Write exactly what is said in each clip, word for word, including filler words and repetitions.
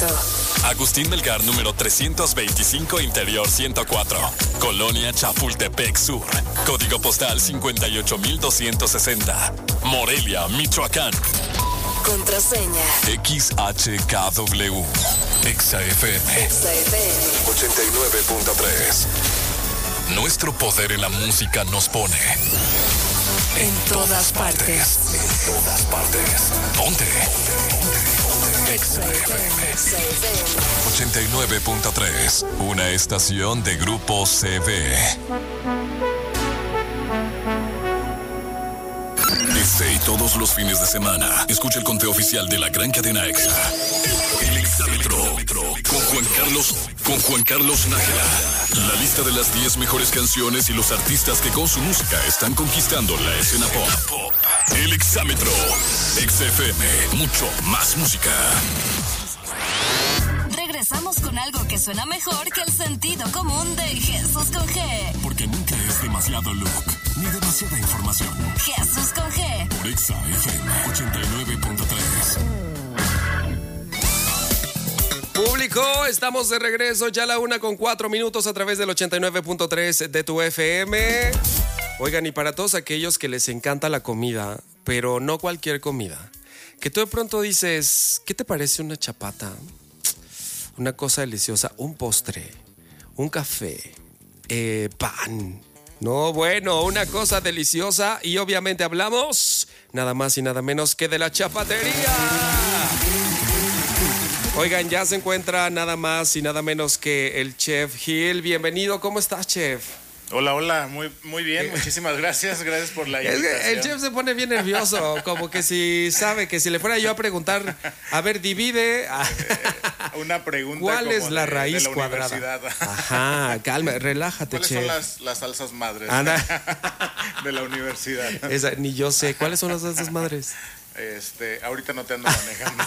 Exacto. Agustín Melgar, número trescientos veinticinco, Interior ciento cuatro. Colonia Chapultepec Sur. Código postal cincuenta y ocho mil doscientos sesenta. Morelia, Michoacán. Contraseña. X H K W. Exa F M. Exa F M. ochenta y nueve punto tres. Nuestro poder en la música nos pone en todas partes. En todas partes. Ponte. Exa F M. ochenta y nueve punto tres. Una estación de Grupo C V. Este y todos los fines de semana, escucha el conteo oficial de la gran cadena Exa. El Exámetro. Con Juan Carlos, con Juan Carlos Nájera. La lista de las diez mejores canciones y los artistas que con su música están conquistando la escena pop. El Exámetro. Exa F M. Mucho más música. Regresamos con algo que suena mejor que el sentido común de Jesús con G. Porque nunca es demasiado look, ni demasiada información. Jesús con G. Por Exa F M ochenta y nueve punto tres. Público, estamos de regreso ya a la una con cuatro minutos a través del ochenta y nueve punto tres de tu F M. Oigan, y para todos aquellos que les encanta la comida, pero no cualquier comida, que tú de pronto dices, ¿qué te parece una chapata? Una cosa deliciosa, un postre, un café, eh, pan. No, bueno, una cosa deliciosa y obviamente hablamos nada más y nada menos que de la chapatería. Oigan, ya se encuentra nada más y nada menos que el Chef Gil. Bienvenido, ¿cómo estás, Chef? Hola, hola, muy, muy bien, muchísimas gracias, gracias por la invitación. Es que el chef se pone bien nervioso, como que si sabe que si le fuera yo a preguntar, a ver, divide. Eh, una pregunta. ¿Cuál es la de, raíz de la cuadrada? Ajá, calma, relájate, ¿Cuáles chef. son las, las salsas madres Ana. de la universidad? Esa, ni yo sé, ¿cuáles son las salsas madres? Este, ahorita no te ando manejando.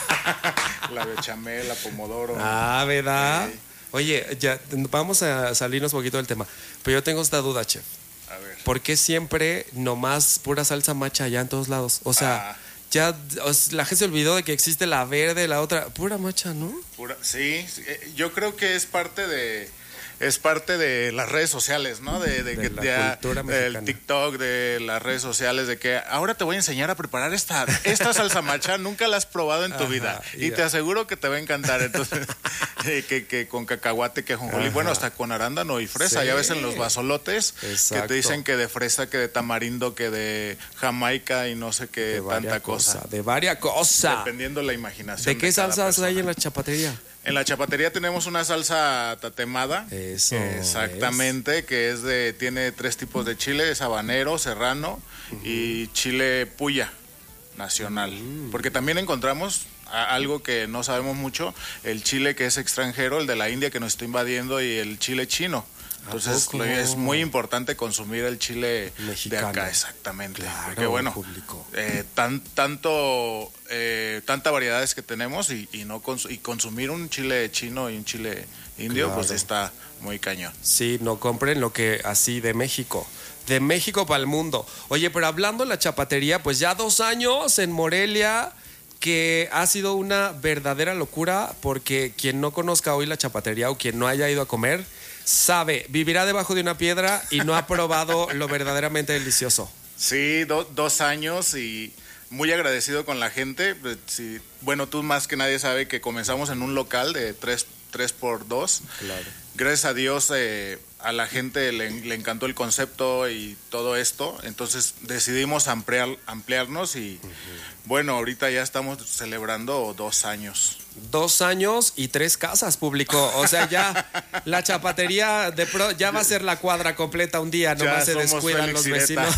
La bechamel, la pomodoro. Ah, ¿verdad? Eh, Oye, ya vamos a salirnos un poquito del tema, pero yo tengo esta duda, chef. A ver. ¿Por qué siempre nomás pura salsa macha allá en todos lados? O sea, ah. ya o sea, la gente se olvidó de que existe la verde, la otra, pura macha, ¿no? Pura, sí, sí, yo creo que es parte de es parte de las redes sociales, ¿no? De, de, de que la ya, cultura mexicana. del TikTok, de las redes sociales, de que ahora te voy a enseñar a preparar esta, esta salsa macha, nunca la has probado en tu Ajá, vida y, y te aseguro que te va a encantar. Entonces, eh, que, que con cacahuate, que jonjolí, bueno, hasta con arándano y fresa, sí. Ya ves en los basolotes, Exacto. Que te dicen que de fresa, que de tamarindo, que de Jamaica y no sé qué, de tanta cosa. cosa. De varias cosas. Dependiendo la imaginación. ¿De qué de salsas persona. hay en la chapatería? En la chapatería tenemos una salsa tatemada. Eso. Exactamente, es. que es de, tiene tres tipos de chile, es habanero, serrano uh-huh. y chile puya nacional. Uh-huh. Porque también encontramos a, algo que no sabemos mucho, el chile que es extranjero, el de la India que nos está invadiendo y el chile chino. Entonces es muy importante consumir el chile mexicano de acá, exactamente. Claro, porque bueno, eh, tan, tanto, eh, tanta variedades que tenemos y, y no cons- y consumir un chile chino y un chile indio, claro. Pues está muy cañón. Sí, no compren lo que así de México. De México para el mundo. Oye, pero hablando de la chapatería, pues ya dos años en Morelia, que ha sido una verdadera locura, porque quien no conozca hoy la chapatería o quien no haya ido a comer, sabe, vivirá debajo de una piedra y no ha probado lo verdaderamente delicioso. Sí, do, dos años y muy agradecido con la gente. Sí, bueno, tú más que nadie sabe que comenzamos en un local de tres por dos. Claro. Gracias a Dios eh, a la gente le, le encantó el concepto y todo esto, entonces decidimos ampliar, ampliarnos y uh-huh. Bueno, ahorita ya estamos celebrando dos años. Dos años y tres casas, público. O sea, ya la chapatería de pro, ya va a ser la cuadra completa un día, nomás se descuidan los vecinos.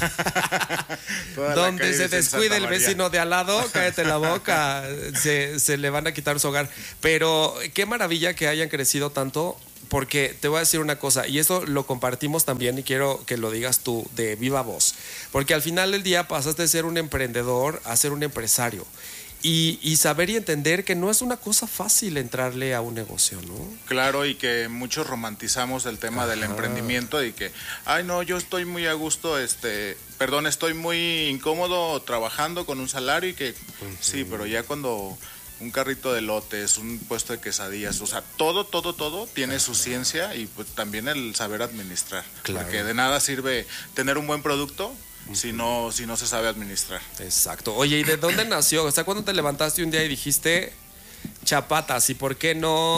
Donde se descuide el vecino de al lado, cállate la boca, se, se le van a quitar su hogar. Pero qué maravilla que hayan crecido tanto, porque te voy a decir una cosa, y eso lo compartimos también y quiero que lo digas tú de viva voz, porque al final del día pasaste de ser un emprendedor a ser un empresario. Y, y saber y entender que no es una cosa fácil entrarle a un negocio, ¿no? Claro, y que muchos romantizamos el tema Ajá. del emprendimiento y que, ay no, yo estoy muy a gusto, este, perdón, estoy muy incómodo trabajando con un salario y que, uh-huh. sí, pero ya cuando un carrito de lotes, un puesto de quesadillas, o sea, todo, todo, todo tiene su ciencia y pues también el saber administrar. Claro. Porque de nada sirve tener un buen producto si no, si no se sabe administrar. Exacto. Oye, ¿y de dónde nació? O sea, ¿cuándo te levantaste un día y dijiste chapatas? ¿Y por qué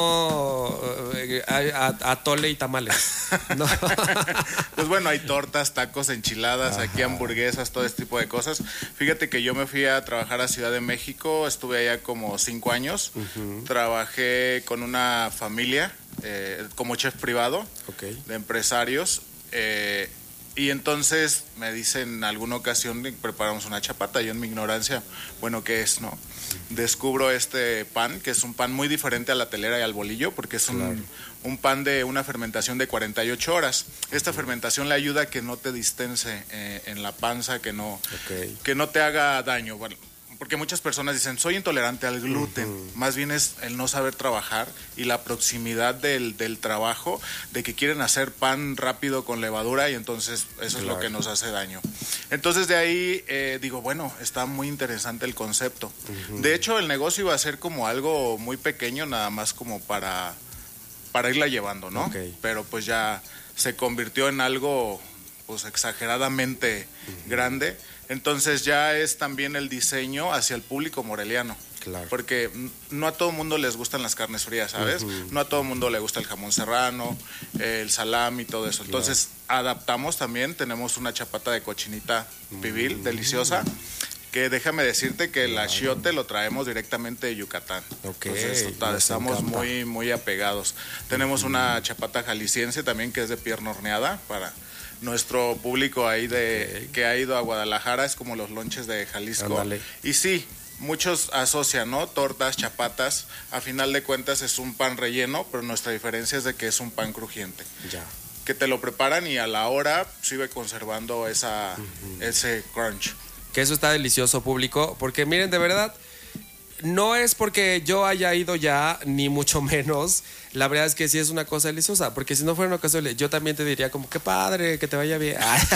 no atole y tamales? No. Pues bueno, hay tortas, tacos, enchiladas, Ajá. aquí hamburguesas, todo este tipo de cosas. Fíjate que yo me fui a trabajar a Ciudad de México, estuve allá como cinco años. Uh-huh. Trabajé con una familia eh, como chef privado, okay. de empresarios. Eh, Y entonces me dicen en alguna ocasión preparamos una chapata. Yo en mi ignorancia, bueno, ¿qué es? No. Descubro este pan, que es un pan muy diferente a la telera y al bolillo, porque es un, claro. un pan de una fermentación de cuarenta y ocho horas. Esta fermentación le ayuda a que no te distense eh, en la panza, que no, okay. que no te haga daño. Bueno, porque muchas personas dicen, soy intolerante al gluten. Uh-huh. Más bien es el no saber trabajar y la proximidad del, del trabajo, de que quieren hacer pan rápido con levadura y entonces eso claro. es lo que nos hace daño. Entonces de ahí eh, digo, bueno, está muy interesante el concepto. Uh-huh. De hecho, el negocio iba a ser como algo muy pequeño, nada más como para, para irla llevando, ¿no? Okay. Pero pues ya se convirtió en algo pues exageradamente uh-huh. grande. Entonces ya es también el diseño hacia el público moreliano. Claro. Porque no a todo mundo les gustan las carnes frías, ¿sabes? Uh-huh. No a todo mundo le gusta el jamón serrano, el salami y todo eso. Claro. Entonces adaptamos también, tenemos una chapata de cochinita pibil, uh-huh. deliciosa, que déjame decirte que el achiote lo traemos directamente de Yucatán. Okay. Entonces total, estamos muy, muy apegados. Tenemos uh-huh. una chapata jalisciense también que es de pierna horneada para... Nuestro público ahí de okay. que ha ido a Guadalajara, es como los lonches de Jalisco. Andale. Y sí, muchos asocian, ¿no? Tortas, chapatas. A final de cuentas es un pan relleno, pero nuestra diferencia es de que es un pan crujiente. Ya. Que te lo preparan y a la hora sigue conservando esa, uh-huh. ese crunch. Que eso está delicioso, público, porque miren, de verdad, no es porque yo haya ido ya, ni mucho menos. La verdad es que sí es una cosa deliciosa, porque si no fuera una cosa, yo también te diría como, qué padre, que te vaya bien.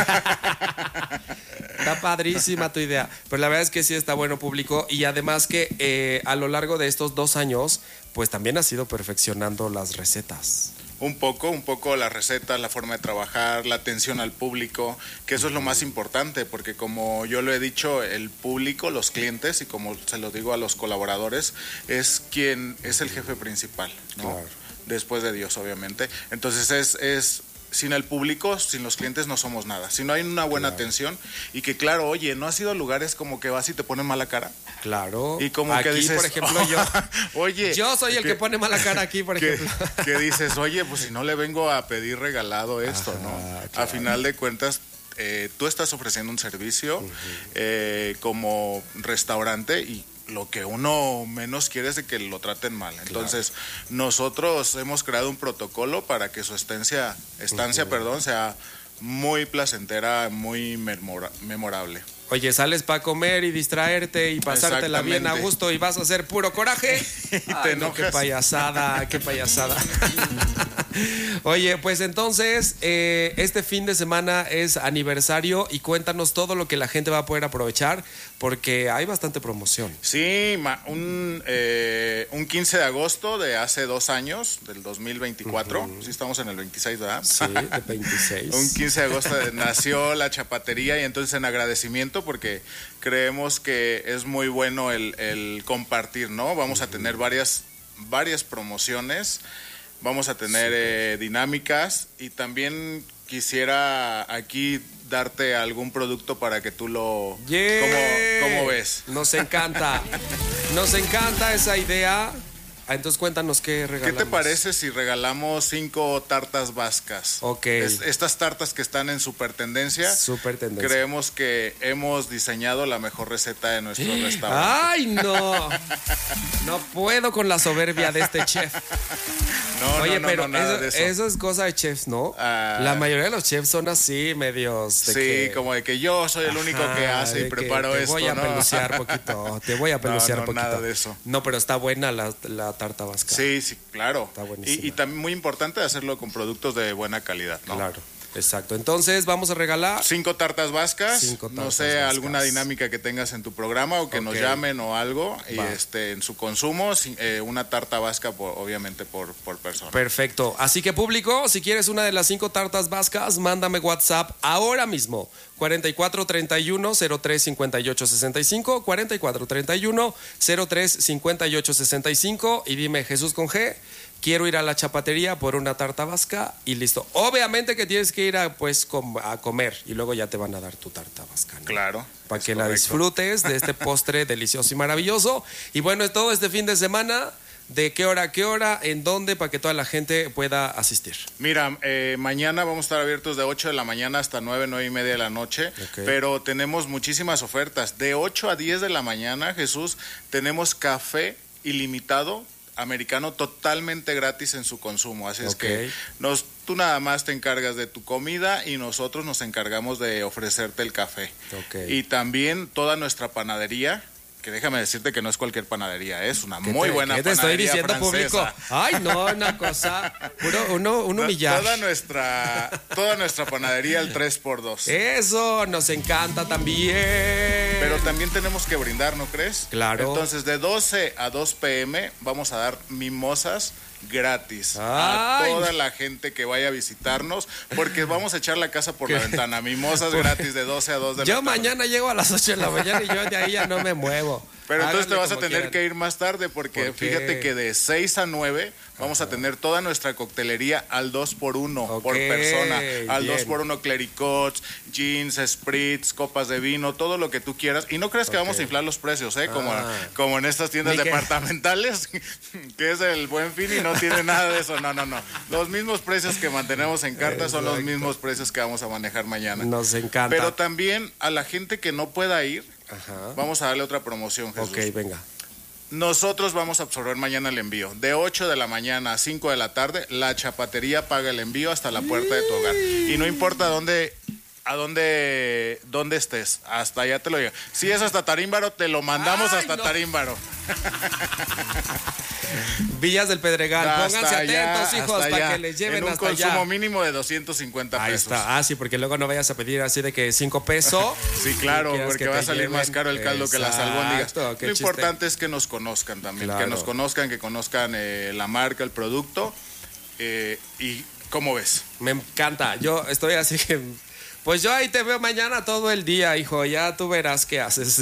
Está padrísima tu idea, pero la verdad es que sí está bueno, público, y además que eh, a lo largo de estos dos años, pues también has ido perfeccionando las recetas. Un poco, un poco la receta, la forma de trabajar, la atención al público, que eso es lo más importante, porque como yo lo he dicho, el público, los clientes, y como se lo digo a los colaboradores, es quien es el jefe principal, ¿no? Claro. Después de Dios, obviamente. Entonces es... es sin el público, sin los clientes no somos nada. Si no hay una buena claro. atención y que claro, oye, ¿no has ido a lugares como que vas y te ponen mala cara? Claro. Y como aquí, que dices, por ejemplo, oh, yo, oye, yo soy el que, que pone mala cara aquí, por que, ejemplo. Que dices, oye, pues si no le vengo a pedir regalado esto, Ajá, ¿no? Claro. A final de cuentas, eh, tú estás ofreciendo un servicio uh-huh. eh, como restaurante y lo que uno menos quiere es de que lo traten mal. Entonces, claro. nosotros hemos creado un protocolo para que su estancia, estancia, uh-huh. perdón, sea muy placentera, muy memora- memorable. Oye, sales para comer y distraerte y pasártela bien a gusto y vas a hacer puro coraje. Y te Ay, enojas. No, qué payasada, qué payasada. Oye, pues entonces, eh, este fin de semana es aniversario y cuéntanos todo lo que la gente va a poder aprovechar, porque hay bastante promoción. Sí, un, eh, un quince de agosto de hace dos años, del dos mil veinticuatro. Uh-huh. Sí, estamos en el veintiséis, ¿verdad? Sí, de veintiséis. Un quince de agosto nació la chapatería y entonces en agradecimiento, porque creemos que es muy bueno el, el compartir, ¿no? Vamos uh-huh. a tener varias, varias promociones. Vamos a tener eh, dinámicas y también quisiera aquí darte algún producto para que tú lo... Yeah. ¿Cómo, cómo ves? Nos encanta, nos encanta esa idea. Entonces cuéntanos qué regalamos. ¿Qué te parece si regalamos cinco tartas vascas? Ok. Es, estas tartas que están en super tendencia. Super tendencia. Creemos que hemos diseñado la mejor receta de nuestro restaurante. ¡Ay, no! No puedo con la soberbia de este chef. No, Oye, no, no, pero no, nada eso, de eso. eso es cosa de chefs, ¿no? Ah, la mayoría de los chefs son así, medios de sí, que... como de que yo soy el Ajá, único que hace y preparo que te esto, voy a ¿no? pelucear poquito, te voy a pelucear no, no, poquito. nada de eso. No, pero está buena la, la tarta vasca. Sí, sí, claro. Está buenísima. Y, y también muy importante hacerlo con productos de buena calidad, ¿no? Claro. Exacto. Entonces, vamos a regalar cinco tartas vascas. Cinco tartas no sé, vascas. Alguna dinámica que tengas en tu programa o que okay. nos llamen o algo. Va. Y este en su consumo, eh, una tarta vasca, por, obviamente, por, por persona. Perfecto. Así que, público, si quieres una de las cinco tartas vascas, mándame WhatsApp ahora mismo. cuarenta y cuatro treinta y uno cero tres cincuenta y ocho sesenta y cinco, cuarenta y cuatro treinta y uno cero tres cincuenta y ocho sesenta y cinco y dime, Jesús con G, quiero ir a la chapatería por una tarta vasca y listo. Obviamente que tienes que ir a, pues, com- a comer y luego ya te van a dar tu tarta vasca, ¿no? Claro. Para que correcto. La disfrutes de este postre delicioso y maravilloso. Y bueno, todo este fin de semana, ¿de qué hora a qué hora? ¿En dónde? Para que toda la gente pueda asistir. Mira, eh, mañana vamos a estar abiertos de ocho de la mañana hasta nueve, nueve y media de la noche. Okay. Pero tenemos muchísimas ofertas. De ocho a diez de la mañana, Jesús, tenemos café ilimitado americano totalmente gratis en su consumo. Así okay. es que nos, tú nada más te encargas de tu comida y nosotros nos encargamos de ofrecerte el café. Okay. Y también toda nuestra panadería, que déjame decirte que no es cualquier panadería, es una muy te, buena ¿qué te panadería estoy diciendo, francesa. Público? Ay, no, una cosa, uno, uno, un humillar. Toda nuestra, toda nuestra panadería al tres por dos. Eso nos encanta también. Pero también tenemos que brindar, ¿no crees? Claro. Entonces, de doce a dos pm vamos a dar mimosas gratis. Ay. A toda la gente que vaya a visitarnos, porque vamos a echar la casa por la ventana. Mimosas gratis de doce a dos de la tarde. Yo mañana llego a las ocho de la mañana y yo de ahí ya no me muevo. Pero háganle, entonces te vas a tener quieran. que ir más tarde porque fíjate que de seis a nueve vamos Ajá. a tener toda nuestra coctelería al dos por uno okay, por persona. Al bien. dos por uno clericots, jeans, spritz, copas de vino, todo lo que tú quieras. Y no crees que okay. vamos a inflar los precios, ¿eh? Como, ah. como en estas tiendas Ni departamentales, que... que es el Buen Fin y no tiene nada de eso. No, no, no. Los mismos precios que mantenemos en carta Exacto. son los mismos precios que vamos a manejar mañana. Nos encanta. Pero también a la gente que no pueda ir, Ajá. vamos a darle otra promoción, Jesús. Ok, venga. Nosotros vamos a absorber mañana el envío. De ocho de la mañana a cinco de la tarde, la chapatería paga el envío hasta la puerta de tu hogar. Y no importa dónde, a dónde, dónde estés, hasta allá te lo digo. Si es hasta Tarímbaro, te lo mandamos Ay, hasta no. Tarímbaro. Villas del Pedregal, hasta pónganse allá, atentos, hijos, para que les lleven en un hasta allá. consumo mínimo de doscientos cincuenta pesos. Ahí está, ah, sí, porque luego no vayas a pedir así de que cinco pesos. Sí, claro, porque va a salir lleven. más caro el caldo Exacto, que las albóndigas. Lo chiste. importante es que nos conozcan también, claro. que nos conozcan, que conozcan eh, la marca, el producto. Eh, y ¿cómo ves? Me encanta, yo estoy así que... Pues yo ahí te veo mañana todo el día, hijo. Ya tú verás qué haces.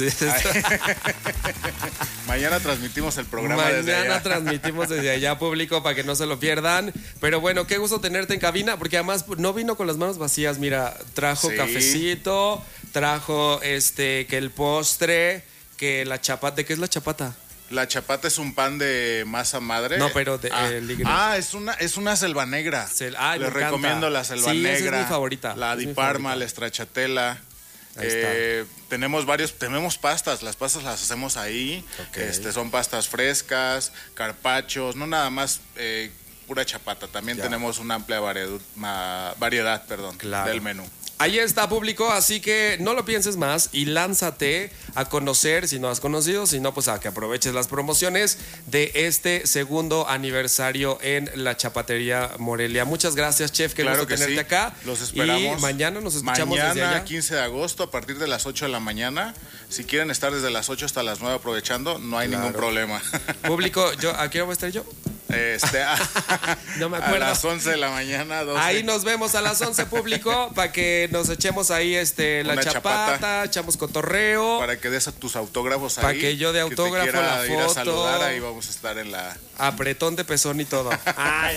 Mañana transmitimos el programa mañana desde allá. Mañana transmitimos desde allá, público, para que no se lo pierdan. Pero bueno, qué gusto tenerte en cabina, porque además no vino con las manos vacías. Mira, trajo sí. cafecito, trajo este que el postre, que la chapata. ¿De qué es la chapata? La chapata es un pan de masa madre. No, pero de, ah, eh, ah, es una es una selva negra. Sel, ay, Les recomiendo la selva sí, negra. Esa es mi favorita. La di Parma, la stracciatella. Eh, tenemos varios, tenemos pastas, las pastas las hacemos ahí. Okay. Este, son pastas frescas, carpachos, no nada más eh, pura chapata. También ya. tenemos una amplia variedad, ma, variedad perdón, claro. del menú. Ahí está, público, así que no lo pienses más y lánzate a conocer, si no has conocido, si no, pues a que aproveches las promociones de este segundo aniversario en la Chapatería Morelia. Muchas gracias, chef, qué claro gusto que tenerte sí. acá. Los esperamos. Y mañana nos escuchamos mañana, desde allá. quince de agosto, a partir de las ocho de la mañana. Si quieren estar desde las ocho hasta las nueve aprovechando, no hay claro. ningún problema. Público, yo, ¿a qué hora voy a estar yo? Este, a, no me acuerdo. A las once de la mañana, doce. Ahí nos vemos a las once, público, para que nos echemos ahí este la chapata, chapata, echamos cotorreo. Para que des a tus autógrafos ahí. Para que yo de autógrafo que la foto. Ir a saludar, ahí vamos a estar en la... Apretón de pezón y todo. Ay.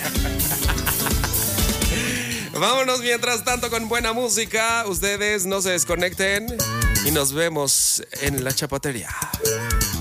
Vámonos mientras tanto con buena música. Ustedes no se desconecten y nos vemos en la chapatería.